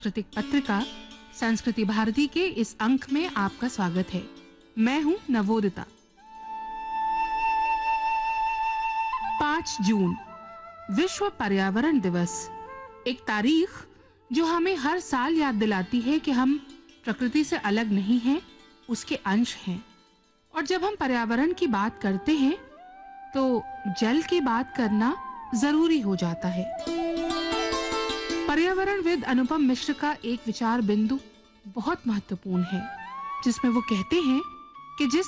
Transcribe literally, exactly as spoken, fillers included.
सांस्कृतिक पत्रिका संस्कृति भारती के इस अंक में आपका स्वागत है। मैं हूं नवोदिता। पाँच जून विश्व पर्यावरण दिवस, एक तारीख जो हमें हर साल याद दिलाती है कि हम प्रकृति से अलग नहीं हैं, उसके अंश हैं। और जब हम पर्यावरण की बात करते हैं तो जल की बात करना जरूरी हो जाता है। पर्यावरणविद अनुपम मिश्र का एक विचार बिंदु बहुत महत्वपूर्ण है, जिसमें वो कहते हैं कि जिस